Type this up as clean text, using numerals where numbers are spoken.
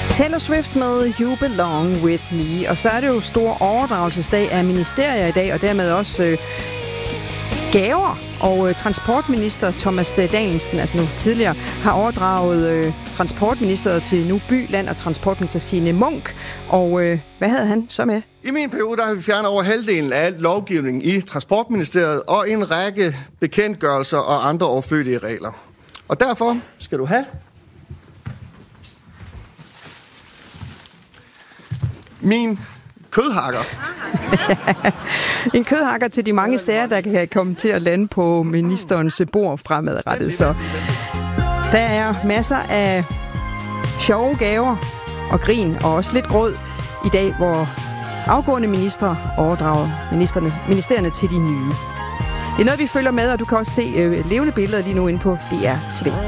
Taylor Swift med You Belong With Me. Og så er det jo stor overdragelsesdag af ministerier i dag, og dermed også gaver. Og transportminister Thomas Danielsen, altså nu tidligere, har overdraget transportministeriet til nu By, Land og transportminister Signe Munk. Og hvad havde han så med? I min periode der har vi fjernet over halvdelen af al lovgivning i Transportministeriet og en række bekendtgørelser og andre overflødige regler. Og derfor skal du have min kødhakker. En kødhakker til de mange sager, der kan komme til at lande på ministerens bord fremadrettet. Så der er masser af sjove gaver og grin og også lidt gråd i dag, hvor afgående ministre overdrager ministerierne til de nye. Det er noget, vi følger med, og du kan også se levende billeder lige nu inde på DR TV.